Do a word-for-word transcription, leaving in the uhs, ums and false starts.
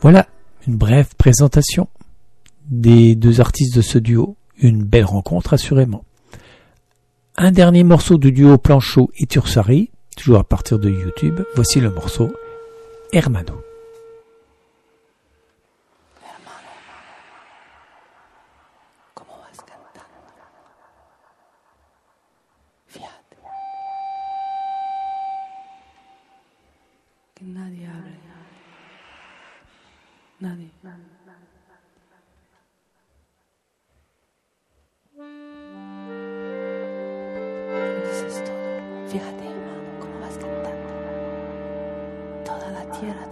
Voilà, une brève présentation des deux artistes de ce duo. Une belle rencontre, assurément. Un dernier morceau du duo Planchot et Tursari, toujours à partir de YouTube. Voici le morceau Hermano. Nadie hable. Nadie. Dices todo. Fíjate, hermano, cómo vas cantando. Toda la tierra